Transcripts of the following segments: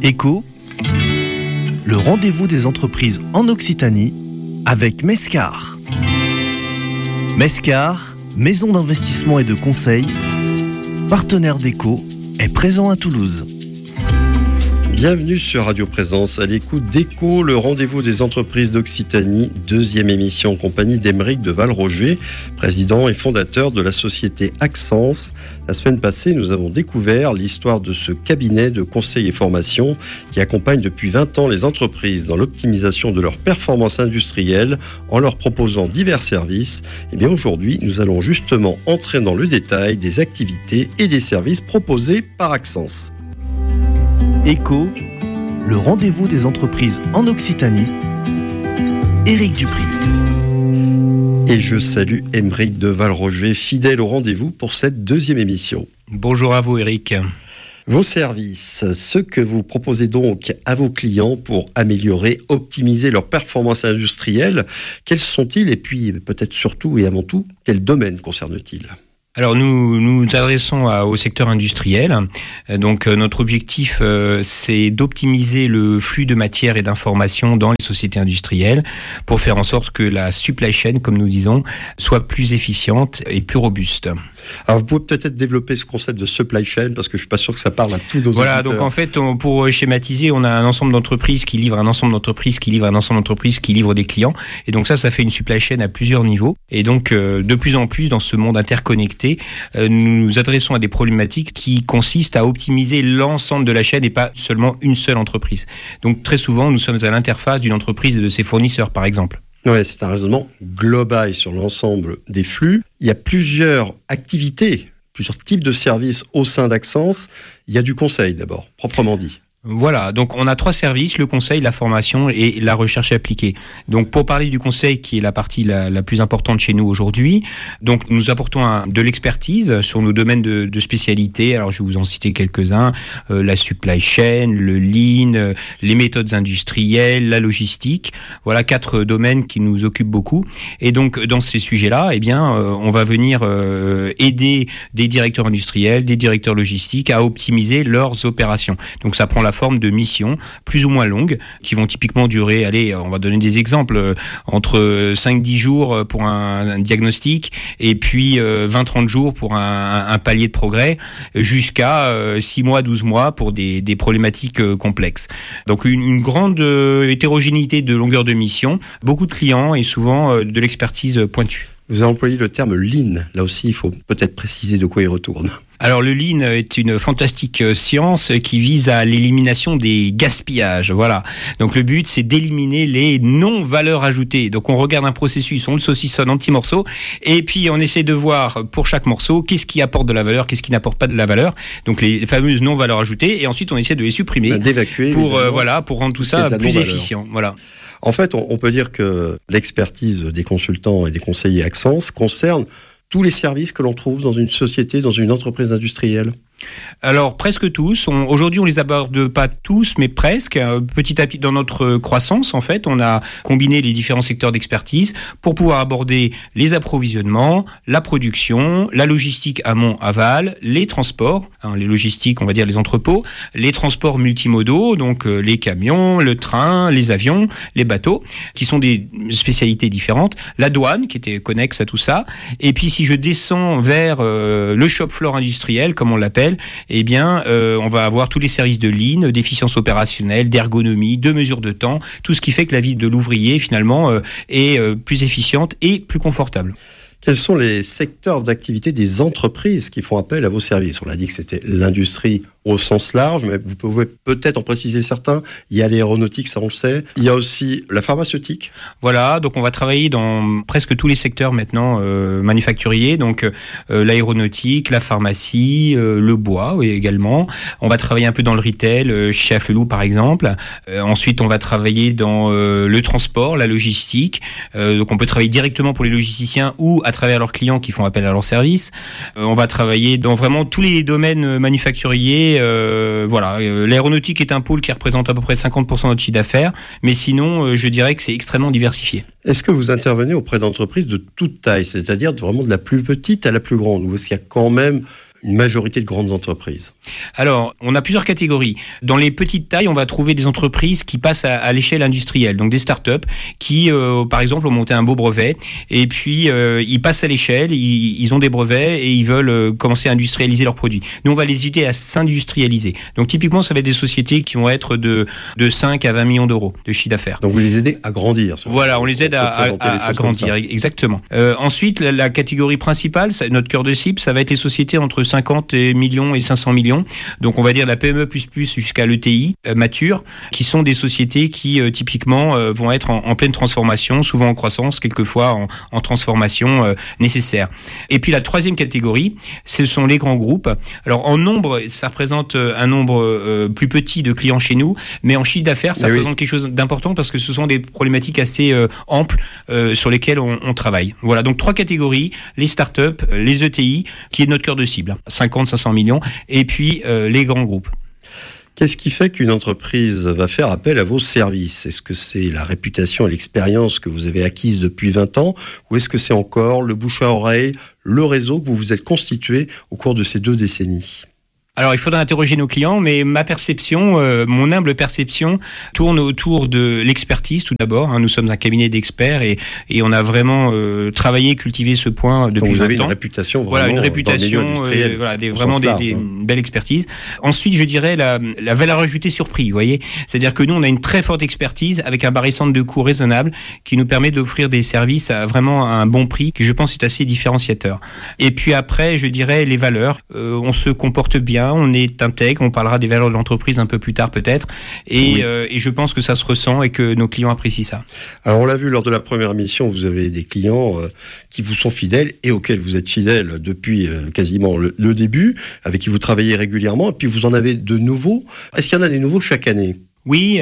Écho, le rendez-vous des entreprises en Occitanie avec Mescar. Mescar, maison d'investissement et de conseil, partenaire d'Écho, est présent à Toulouse. Bienvenue sur Radio Présence, à l'écoute d'Écho, le rendez-vous des entreprises d'Occitanie, deuxième émission en compagnie d'Aymeric de Valroger, président et fondateur de la société Axence. La semaine passée, nous avons découvert l'histoire de ce cabinet de conseil et formation qui accompagne depuis 20 ans les entreprises dans l'optimisation de leur performance industrielle en leur proposant divers services. Et bien aujourd'hui, nous allons justement entrer dans le détail des activités et des services proposés par Axence. Écho, le rendez-vous des entreprises en Occitanie. Éric Dupri. Et je salue Aymeric de Valroger, fidèle au rendez-vous pour cette deuxième émission. Bonjour à vous Éric. Vos services, ce que vous proposez donc à vos clients pour améliorer, optimiser leur performance industrielle, quels sont-ils et puis peut-être surtout et avant tout, quels domaines concernent-ils ? Alors nous nous adressons au secteur industriel. Donc notre objectif c'est d'optimiser le flux de matières et d'informations dans les sociétés industrielles pour faire en sorte que la supply chain, comme nous disons, soit plus efficiente et plus robuste. Alors vous pouvez peut-être développer ce concept de supply chain parce que je suis pas sûr que ça parle à tous nos Voilà, auditeurs. donc en fait pour schématiser, on a un ensemble d'entreprises qui livrent un ensemble d'entreprises qui livrent un ensemble d'entreprises qui livrent des clients et donc ça fait une supply chain à plusieurs niveaux et donc de plus en plus dans ce monde interconnecté, nous nous adressons à des problématiques qui consistent à optimiser l'ensemble de la chaîne et pas seulement une seule entreprise. Donc très souvent, nous sommes à l'interface d'une entreprise et de ses fournisseurs, par exemple. Oui, c'est un raisonnement global sur l'ensemble des flux. Il y a plusieurs activités, plusieurs types de services au sein d'Axence. Il y a du conseil d'abord, proprement dit. Voilà, donc on a 3 services, le conseil, la formation et la recherche appliquée. Donc pour parler du conseil, qui est la partie la plus importante chez nous aujourd'hui, donc nous apportons de l'expertise sur nos domaines de spécialité. Alors je vais vous en citer quelques-uns, la supply chain, le lean, les méthodes industrielles, la logistique. Voilà 4 domaines qui nous occupent beaucoup. Et donc dans ces sujets-là, eh bien on va venir aider des directeurs industriels, des directeurs logistiques à optimiser leurs opérations. Donc ça prend la forme de missions plus ou moins longues qui vont typiquement durer, on va donner des exemples, entre 5-10 jours pour un diagnostic et puis 20-30 jours pour un palier de progrès jusqu'à 6 mois, 12 mois pour des problématiques complexes. Donc une grande hétérogénéité de longueur de mission, beaucoup de clients et souvent de l'expertise pointue. Vous avez employé le terme lean. Là aussi, il faut peut-être préciser de quoi il retourne. Alors le lean est une fantastique science qui vise à l'élimination des gaspillages. Voilà. Donc le but c'est d'éliminer les non-valeurs ajoutées. Donc on regarde un processus, on le saucissonne en petits morceaux et puis on essaie de voir pour chaque morceau qu'est-ce qui apporte de la valeur, qu'est-ce qui n'apporte pas de la valeur. Donc les fameuses non-valeurs ajoutées et ensuite on essaie de les supprimer d'évacuer pour rendre tout ça plus efficient. Voilà. En fait, on peut dire que l'expertise des consultants et des conseillers Axence concerne tous les services que l'on trouve dans une société, dans une entreprise industrielle. Alors presque tous. Aujourd'hui, on les aborde pas tous, mais presque. Petit à petit, dans notre croissance, en fait, on a combiné les différents secteurs d'expertise pour pouvoir aborder les approvisionnements, la production, la logistique amont-aval, les transports, les logistiques, on va dire les entrepôts, les transports multimodaux, donc les camions, le train, les avions, les bateaux, qui sont des spécialités différentes. La douane, qui était connexe à tout ça. Et puis, si je descends vers le shop floor industriel, comme on l'appelle, eh bien, on va avoir tous les services de lean, d'efficience opérationnelle, d'ergonomie, de mesure de temps, tout ce qui fait que la vie de l'ouvrier, finalement, est plus efficiente et plus confortable. Quels sont les secteurs d'activité des entreprises qui font appel à vos services ? On a dit que c'était l'industrie au sens large, mais vous pouvez peut-être en préciser certains. Il y a l'aéronautique, ça on le sait. Il y a aussi la pharmaceutique. Voilà, donc on va travailler dans presque tous les secteurs maintenant manufacturiers, donc l'aéronautique, la pharmacie, le bois également. On va travailler un peu dans le retail, chez Afflelou par exemple. Ensuite, on va travailler dans le transport, la logistique. Donc on peut travailler directement pour les logisticiens ou à travers leurs clients qui font appel à leurs services. On va travailler dans vraiment tous les domaines manufacturiers. L'aéronautique est un pôle qui représente à peu près 50% de notre chiffre d'affaires, mais sinon, je dirais que c'est extrêmement diversifié. Est-ce que vous intervenez auprès d'entreprises de toute taille, c'est-à-dire vraiment de la plus petite à la plus grande, ou est-ce qu'il y a quand même une majorité de grandes entreprises? Alors, on a plusieurs catégories. Dans les petites tailles, on va trouver des entreprises qui passent à l'échelle industrielle, donc des startups qui, par exemple, ont monté un beau brevet et puis ils passent à l'échelle, ils ont des brevets et ils veulent commencer à industrialiser leurs produits. Nous, on va les aider à s'industrialiser. Donc, typiquement, ça va être des sociétés qui vont être de 5 à 20 millions d'euros de chiffre d'affaires. Donc, vous les aidez à grandir. Voilà, on les aide à grandir, exactement. Ensuite, la catégorie principale, notre cœur de cible, ça va être les sociétés entre 50 millions et 500 millions. Donc, on va dire la PME++ jusqu'à l'ETI mature, qui sont des sociétés qui, typiquement, vont être en pleine transformation, souvent en croissance, quelquefois en transformation nécessaire. Et puis, la troisième catégorie, ce sont les grands groupes. Alors, en nombre, ça représente un nombre plus petit de clients chez nous, mais en chiffre d'affaires, ça représente quelque chose d'important parce que ce sont des problématiques assez amples sur lesquelles on travaille. Voilà, donc 3 catégories, les startups, les ETI, qui est notre cœur de cible, 50-500 millions, et puis les grands groupes. Qu'est-ce qui fait qu'une entreprise va faire appel à vos services? Est-ce que c'est la réputation et l'expérience que vous avez acquise depuis 20 ans, ou est-ce que c'est encore le bouche à oreille, le réseau que vous vous êtes constitué au cours de ces 2 décennies? Alors, il faudra interroger nos clients, mais ma perception, mon humble perception, tourne autour de l'expertise tout d'abord. Nous sommes un cabinet d'experts et on a vraiment travaillé, cultivé ce point depuis 20 ans. Donc vous avez une réputation vraiment, voilà, une réputation, vraiment une belle expertise. Ensuite, je dirais la valeur ajoutée sur prix, vous voyez. C'est-à-dire que nous, on a une très forte expertise avec un barycentre de coûts raisonnable qui nous permet d'offrir des services à vraiment un bon prix, qui je pense est assez différenciateur. Et puis après, je dirais les valeurs. On se comporte bien. On est intègre, on parlera des valeurs de l'entreprise un peu plus tard peut-être, et je pense que ça se ressent et que nos clients apprécient ça. Alors on l'a vu lors de la première émission, vous avez des clients qui vous sont fidèles et auxquels vous êtes fidèles depuis quasiment le début, avec qui vous travaillez régulièrement, et puis vous en avez de nouveaux. Est-ce qu'il y en a des nouveaux chaque année ? Oui,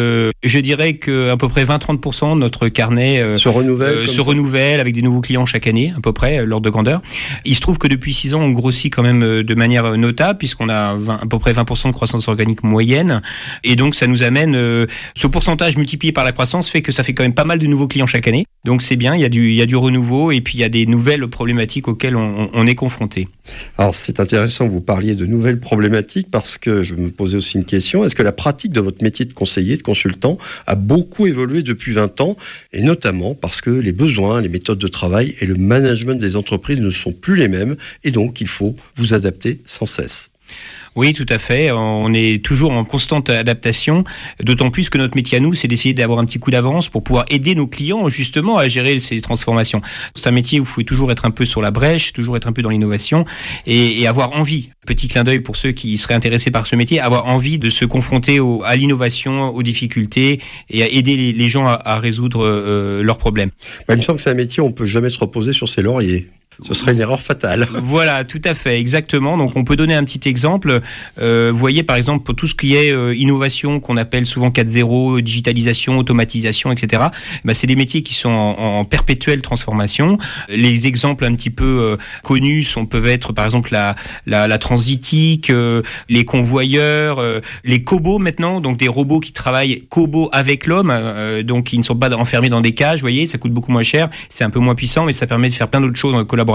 je dirais que à peu près 20-30% de notre carnet se renouvelle avec des nouveaux clients chaque année, à peu près, l'ordre de grandeur. Il se trouve que depuis 6 ans, on grossit quand même de manière notable, puisqu'on a à peu près 20% de croissance organique moyenne. Et donc, ça nous amène, ce pourcentage multiplié par la croissance fait que ça fait quand même pas mal de nouveaux clients chaque année. Donc, c'est bien, il y a du renouveau et puis il y a des nouvelles problématiques auxquelles on est confronté. Alors, c'est intéressant que vous parliez de nouvelles problématiques parce que je me posais aussi une question. Est-ce que la pratique de votre métier de conseiller, de consultant, a beaucoup évolué depuis 20 ans, et notamment parce que les besoins, les méthodes de travail et le management des entreprises ne sont plus les mêmes, et donc il faut vous adapter sans cesse? Oui, tout à fait. On est toujours en constante adaptation, d'autant plus que notre métier à nous, c'est d'essayer d'avoir un petit coup d'avance pour pouvoir aider nos clients justement à gérer ces transformations. C'est un métier où il faut toujours être un peu sur la brèche, toujours être un peu dans l'innovation et avoir envie. Petit clin d'œil pour ceux qui seraient intéressés par ce métier, avoir envie de se confronter à l'innovation, aux difficultés et à aider les gens à résoudre leurs problèmes. Il me semble que c'est un métier où on ne peut jamais se reposer sur ses lauriers. Ce serait une erreur fatale. Voilà, tout à fait, exactement. Donc, on peut donner un petit exemple. Vous voyez, par exemple, pour tout ce qui est innovation, qu'on appelle souvent 4.0, digitalisation, automatisation, etc. C'est des métiers qui sont en perpétuelle transformation. Les exemples un petit peu connus peuvent être, par exemple, la transitique, les convoyeurs, les cobots maintenant, donc des robots qui travaillent cobots avec l'homme, donc qui ne sont pas enfermés dans des cages. Vous voyez, ça coûte beaucoup moins cher, c'est un peu moins puissant, mais ça permet de faire plein d'autres choses collaborativement.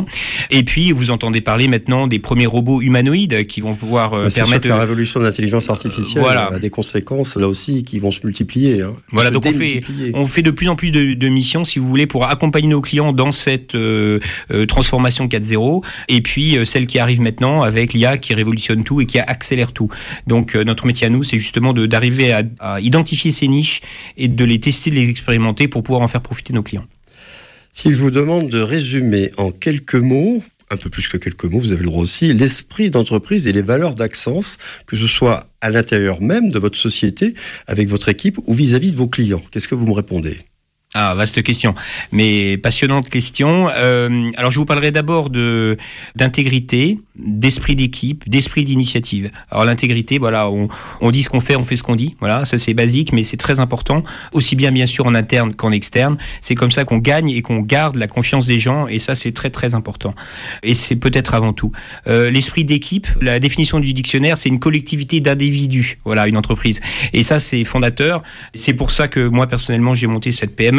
Et puis, vous entendez parler maintenant des premiers robots humanoïdes qui vont pouvoir permettre... La révolution de l'intelligence artificielle a des conséquences, là aussi, qui vont se multiplier. Voilà, donc on fait de plus en plus de missions, si vous voulez, pour accompagner nos clients dans cette transformation 4.0, et puis celle qui arrive maintenant avec l'IA qui révolutionne tout et qui accélère tout. Donc, notre métier à nous, c'est justement d'arriver à identifier ces niches et de les tester, de les expérimenter pour pouvoir en faire profiter nos clients. Si je vous demande de résumer en quelques mots, un peu plus que quelques mots, vous avez le droit aussi, l'esprit d'entreprise et les valeurs d'Axence, que ce soit à l'intérieur même de votre société, avec votre équipe ou vis-à-vis de vos clients, qu'est-ce que vous me répondez ? Ah, vaste question, mais passionnante question. Alors, je vous parlerai d'abord d'intégrité, d'esprit d'équipe, d'esprit d'initiative. Alors, l'intégrité, voilà, on dit ce qu'on fait, on fait ce qu'on dit. Voilà, ça c'est basique, mais c'est très important, aussi bien sûr en interne qu'en externe. C'est comme ça qu'on gagne et qu'on garde la confiance des gens, et ça c'est très très important. Et c'est peut-être avant tout. L'esprit d'équipe, la définition du dictionnaire, c'est une collectivité d'individus. Voilà, une entreprise. Et ça c'est fondateur. C'est pour ça que moi personnellement j'ai monté cette PME.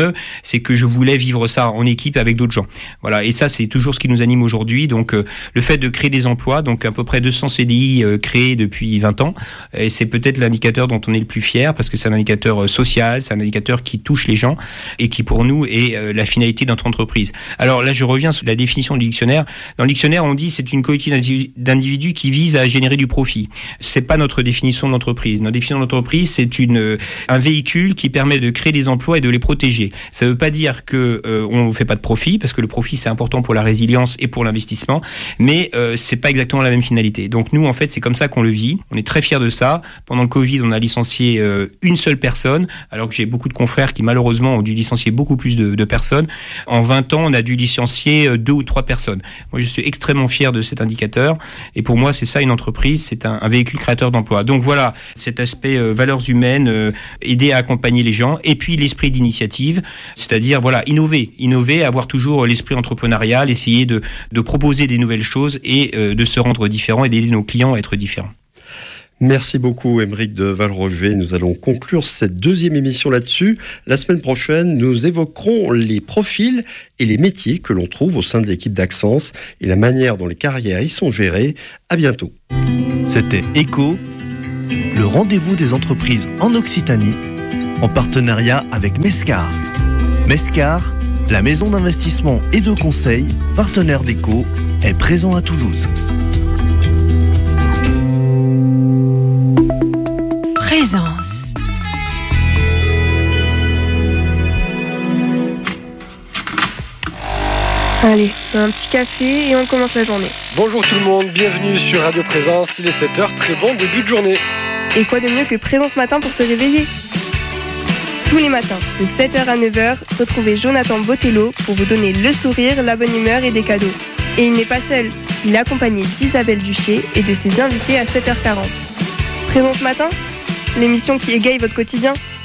PME, c'est que je voulais vivre ça en équipe avec d'autres gens. Voilà, et ça c'est toujours ce qui nous anime aujourd'hui. Donc le fait de créer des emplois, donc à peu près 200 CDI créés depuis 20 ans, et c'est peut-être l'indicateur dont on est le plus fier parce que c'est un indicateur social, c'est un indicateur qui touche les gens et qui pour nous est la finalité de notre entreprise. Alors là je reviens sur la définition du dictionnaire. Dans le dictionnaire on dit c'est une collectivité d'individus qui vise à générer du profit. C'est pas notre définition de l'entreprise. Notre définition de l'entreprise c'est un véhicule qui permet de créer des emplois et de les protéger. Ça veut pas dire que on fait pas de profit parce que le profit c'est important pour la résilience et pour l'investissement, mais c'est pas exactement la même finalité. Donc nous en fait c'est comme ça qu'on le vit. On est très fiers de ça. Pendant le Covid on a licencié une seule personne, alors que j'ai beaucoup de confrères qui malheureusement ont dû licencier beaucoup plus de personnes. En 20 ans on a dû licencier 2 ou 3 personnes. Moi je suis extrêmement fier de cet indicateur et pour moi c'est ça une entreprise, c'est un véhicule créateur d'emplois. Donc voilà, cet aspect valeurs humaines, aider à accompagner les gens et puis l'esprit d'initiative, c'est-à-dire voilà, innover, avoir toujours l'esprit entrepreneurial, essayer de proposer des nouvelles choses et de se rendre différent et d'aider nos clients à être différents. Merci beaucoup Aymeric de Valroger. Nous allons conclure cette deuxième émission là-dessus. La semaine prochaine, nous évoquerons les profils et les métiers que l'on trouve au sein de l'équipe d'Axence et la manière dont les carrières y sont gérées. À bientôt. C'était ECO, le rendez-vous des entreprises en Occitanie, en partenariat avec Mescar. Mescar, la maison d'investissement et de conseil, partenaire d'ECO, est présent à Toulouse. Présence. Allez, un petit café et on commence la journée. Bonjour tout le monde, bienvenue sur Radio Présence, il est 7h, très bon début de journée. Et quoi de mieux que Présence Matin pour se réveiller ? Tous les matins, de 7h à 9h, retrouvez Jonathan Botello pour vous donner le sourire, la bonne humeur et des cadeaux. Et il n'est pas seul, il est accompagné d'Isabelle Duché et de ses invités à 7h40. Présence Matin ? L'émission qui égaye votre quotidien.